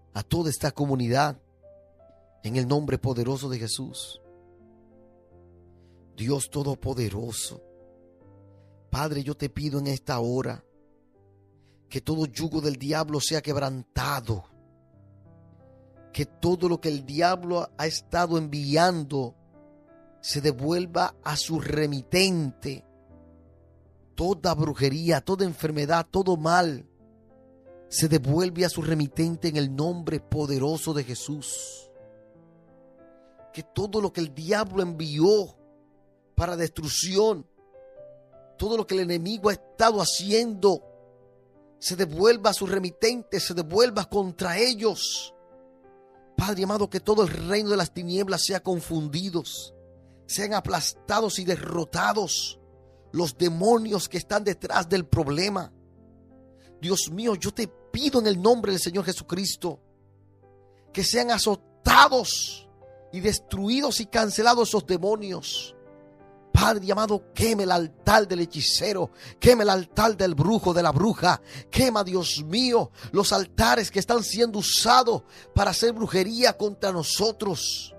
a toda esta comunidad, en el nombre poderoso de Jesús. Dios Todopoderoso, Padre, yo te pido en esta hora que todo yugo del diablo sea quebrantado, que todo lo que el diablo ha estado enviando se devuelva a su remitente. Toda brujería, toda enfermedad, todo mal se devuelve a su remitente en el nombre poderoso de Jesús. Que todo lo que el diablo envió para destrucción, todo lo que el enemigo ha estado haciendo, se devuelva a su remitente, se devuelva contra ellos. Padre amado, que todo el reino de las tinieblas sea confundidos, sean aplastados y derrotados los demonios que están detrás del problema. Dios mío, yo te pido en el nombre del Señor Jesucristo que sean azotados y destruidos y cancelados esos demonios. Padre amado, queme el altar del hechicero, queme el altar del brujo, de la bruja. Quema, Dios mío, los altares que están siendo usados para hacer brujería contra nosotros.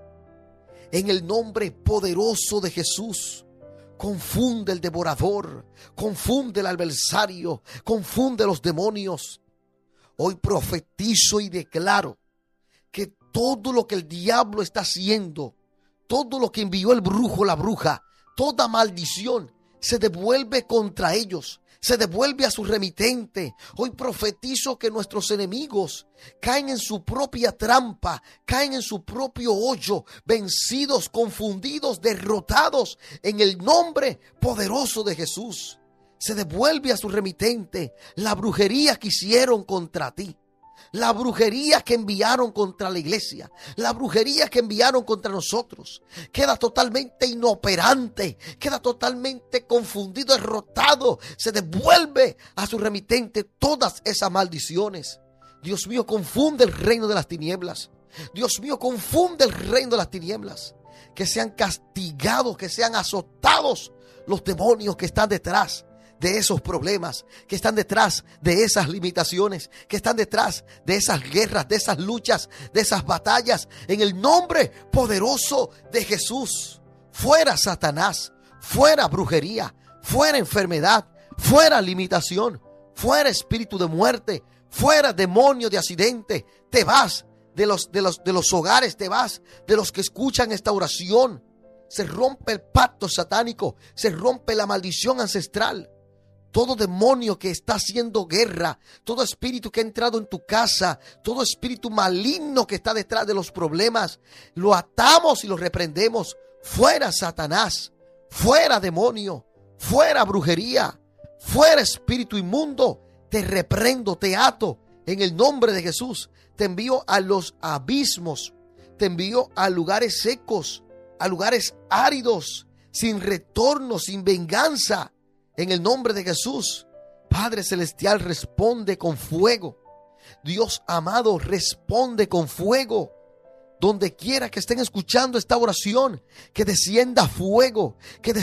En el nombre poderoso de Jesús, confunde el devorador, confunde el adversario, confunde los demonios. Hoy profetizo y declaro que todo lo que el diablo está haciendo, todo lo que envió el brujo, la bruja, toda maldición se devuelve contra ellos, se devuelve a su remitente. Hoy profetizo que nuestros enemigos caen en su propia trampa, caen en su propio hoyo, vencidos, confundidos, derrotados en el nombre poderoso de Jesús. Se devuelve a su remitente la brujería que hicieron contra ti, la brujería que enviaron contra la iglesia, la brujería que enviaron contra nosotros. Queda totalmente inoperante, queda totalmente confundido, derrotado. Se devuelve a su remitente todas esas maldiciones. Dios mío, confunde el reino de las tinieblas. Dios mío, confunde el reino de las tinieblas. Que sean castigados, que sean azotados los demonios que están detrás de esos problemas, que están detrás de esas limitaciones, que están detrás de esas guerras, de esas luchas, de esas batallas. En el nombre poderoso de Jesús, fuera Satanás, fuera brujería, fuera enfermedad, fuera limitación, fuera espíritu de muerte, fuera demonio de accidente. Te vas de los hogares, te vas de los que escuchan esta oración. Se rompe el pacto satánico, se rompe la maldición ancestral. Todo demonio que está haciendo guerra, todo espíritu que ha entrado en tu casa, todo espíritu maligno que está detrás de los problemas, lo atamos y lo reprendemos. Fuera Satanás, fuera demonio, fuera brujería, fuera espíritu inmundo. Te reprendo, te ato en el nombre de Jesús. Te envío a los abismos, te envío a lugares secos, a lugares áridos, sin retorno, sin venganza. En el nombre de Jesús, Padre Celestial, responde con fuego. Dios amado, responde con fuego. Donde quiera que estén escuchando esta oración, que descienda fuego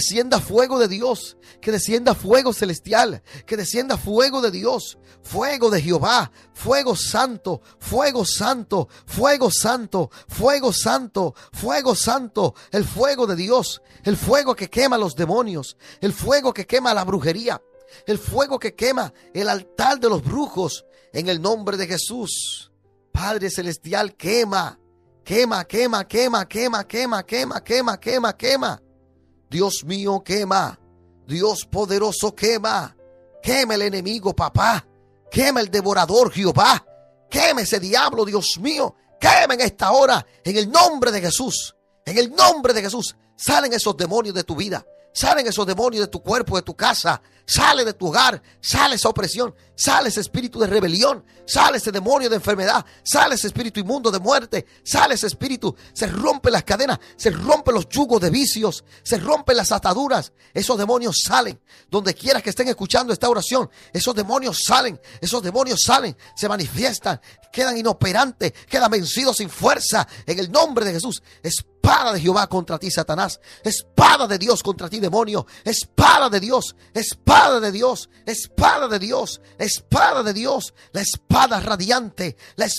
de Dios, que descienda fuego celestial, que descienda fuego de Dios, fuego de Jehová, fuego santo, fuego santo, fuego santo, fuego santo, fuego santo, el fuego de Dios, el fuego que quema los demonios, el fuego que quema la brujería, el fuego que quema el altar de los brujos, en el nombre de Jesús. Padre Celestial, quema. Quema, quema, quema, quema, quema, quema, quema, quema, quema. Dios mío, quema. Dios poderoso, quema. Quema el enemigo, papá. Quema el devorador, Jehová. Quema ese diablo, Dios mío. Quema en esta hora, en el nombre de Jesús. En el nombre de Jesús. Salen esos demonios de tu vida. Salen esos demonios de tu cuerpo, de tu casa. Sale de tu hogar. Sale esa opresión. Sale ese espíritu de rebelión. Sale ese demonio de enfermedad. Sale ese espíritu inmundo de muerte. Sale ese espíritu. Se rompen las cadenas. Se rompen los yugos de vicios. Se rompen las ataduras. Esos demonios salen. Donde quiera que estén escuchando esta oración, esos demonios salen. Esos demonios salen. Se manifiestan. Quedan inoperantes. Quedan vencidos sin fuerza. En el nombre de Jesús. Espada de Jehová contra ti, Satanás. Espada de Dios contra ti, demonio. Espada de Dios. Espada de Dios. Espada de Dios. Espada de Dios. La espada radiante. La